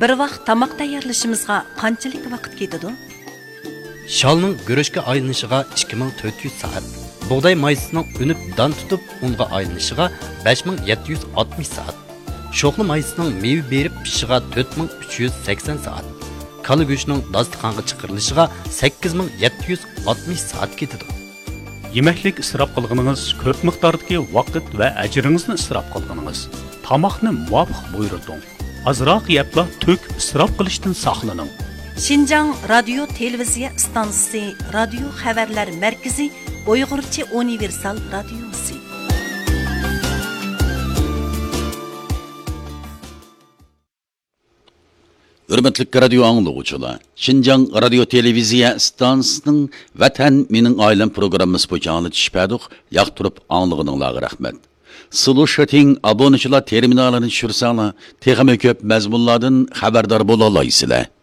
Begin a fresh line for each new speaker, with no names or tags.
bir vaqt tamoq tayyorlashimizga qanchalik vaqt ketadi?
Shalning guruchga aylanishiga 2400 soat. Buğday maysining unib don tutib unga aylanishiga 5760 soat. Sho'xli maysining meva berib pishishiga 4380 soat. Kala go'shtining dasturxonga chiqarilishiga 8760 soat ketadi.
Yemeklik israf qilganingiz, ko'p miqdordagi vaqt va ajringizni israf qilganingiz. Tamoqni muvofiq buyurting. Azroq yebla to'k israf qilishdan saqlaning.
Şinjan Radyo Televiziya Stansiyasi, Radio Xabarlar Markazi, Uyg'urcha universal radiosi.
Hürmetlik radio anlıqçılar, Şinjan Radio Televiziya Stansiyasının Vatan Mening Ailem programmasi bo'yicha anglitishpadik, yoqtirib anlığınızga rahmat. Слушатин abonechilar terminalini tushirsanlar, texmi ko'p mazmunlardan xabardor bo'la olasizlar.